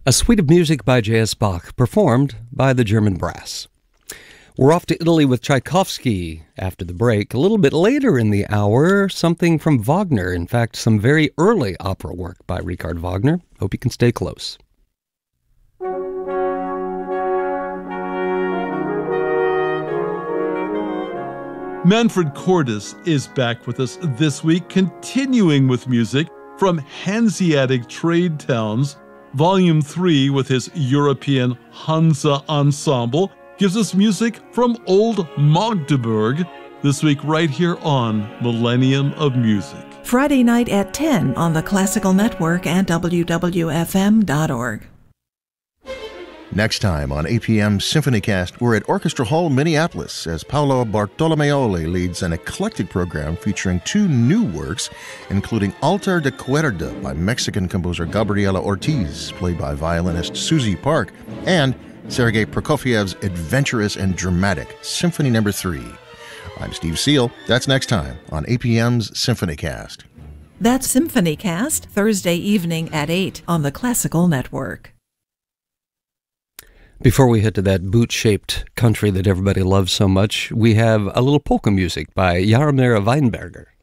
A suite of music by J.S. Bach, performed by the German Brass. We're off to Italy with Tchaikovsky after the break. A little bit later in the hour, something from Wagner. In fact, some very early opera work by Richard Wagner. Hope you can stay close. Manfred Cordes is back with us this week, continuing with music from Hanseatic Trade Towns. Volume 3 with his European Hansa Ensemble gives us music from Old Magdeburg this week right here on Millennium of Music. Friday night at 10 on the Classical Network and WWFM.org. Next time on APM Symphonycast, we're at Orchestra Hall, Minneapolis, as Paolo Bartolomeoli leads an eclectic program featuring 2 new works, including Altar de Cuerda by Mexican composer Gabriela Ortiz, played by violinist Susie Park, and Sergei Prokofiev's adventurous and dramatic Symphony No. 3. I'm Steve Seal. That's next time on APM's Symphonycast. That's Symphonycast, Thursday evening at 8 on the Classical Network. Before we head to that boot-shaped country that everybody loves so much, we have a little polka music by Jaromir Weinberger.